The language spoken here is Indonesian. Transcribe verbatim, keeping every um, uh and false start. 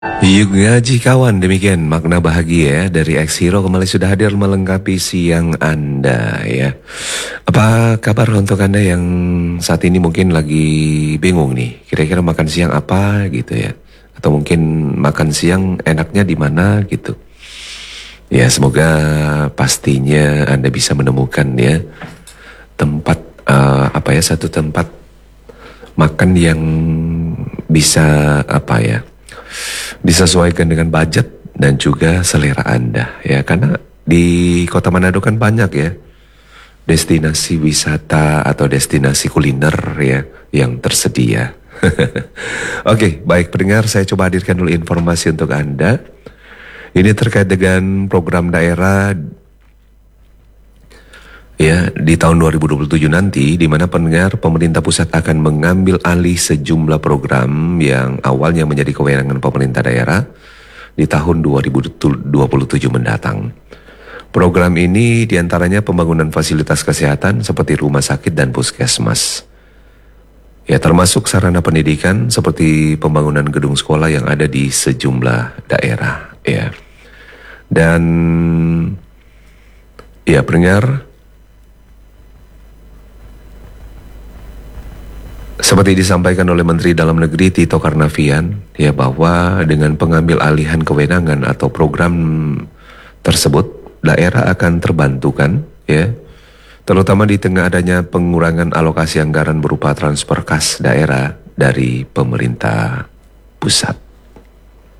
Yuk ngaji kawan, demikian makna bahagia dari X Hero kembali sudah hadir melengkapi siang Anda ya. Apa kabar untuk Anda yang saat ini mungkin lagi bingung nih, kira-kira makan siang apa gitu ya. Atau mungkin makan siang enaknya di mana gitu. Ya semoga pastinya Anda bisa menemukan ya tempat uh, apa ya satu tempat makan yang bisa apa ya disesuaikan dengan budget dan juga selera Anda ya, karena di Kota Manado kan banyak ya destinasi wisata atau destinasi kuliner ya yang tersedia. Oke, baik pendengar, saya coba hadirkan dulu informasi untuk Anda. Ini terkait dengan program daerah ya di tahun dua ribu dua puluh tujuh nanti, di mana pendengar pemerintah pusat akan mengambil alih sejumlah program yang awalnya menjadi kewenangan pemerintah daerah di tahun dua ribu dua puluh tujuh mendatang. Program ini diantaranya pembangunan fasilitas kesehatan seperti rumah sakit dan puskesmas. Ya, termasuk sarana pendidikan seperti pembangunan gedung sekolah yang ada di sejumlah daerah ya. Dan ya pendengar, seperti disampaikan oleh Menteri Dalam Negeri Tito Karnavian, ya bahwa dengan pengambil alihan kewenangan atau program tersebut, daerah akan terbantukan, ya, terutama di tengah adanya pengurangan alokasi anggaran berupa transfer kas daerah dari pemerintah pusat.